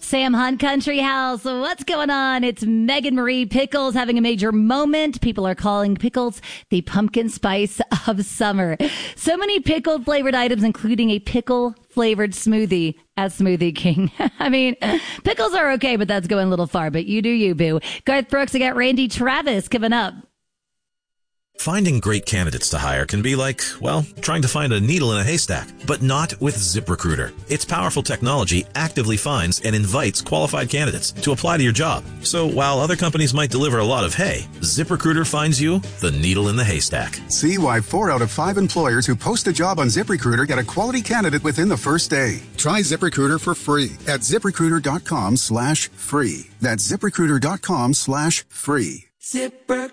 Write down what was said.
Sam Hunt Country House. What's going on? It's Megan Marie Pickles having a major moment. People are calling pickles the pumpkin spice of summer. So many pickled flavored items, including a pickle flavored smoothie at Smoothie King. I mean, pickles are okay, but that's going a little far. But you do you, boo. Garth Brooks, I got Randy Travis coming up. Finding great candidates to hire can be like, well, trying to find a needle in a haystack, but not with ZipRecruiter. Its powerful technology actively finds and invites qualified candidates to apply to your job. So while other companies might deliver a lot of hay, ZipRecruiter finds you the needle in the haystack. See why 4 out of 5 employers who post a job on ZipRecruiter get a quality candidate within the first day. Try ZipRecruiter for free at ZipRecruiter.com/free. That's ZipRecruiter.com/free.